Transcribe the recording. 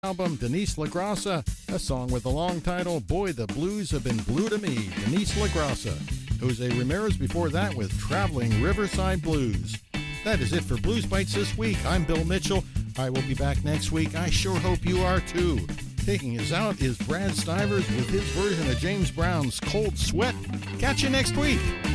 album Denise LaGrassa, a song with the long title Boy the Blues Have Been Blue to Me, Denise LaGrassa. Jose Ramirez before that with Traveling Riverside Blues. That is it for Blues Bites this week. I'm Bill Mitchell. I will be back next week. I sure hope you are too. Taking us out is Brad Stivers with his version of James Brown's Cold Sweat. Catch you next week.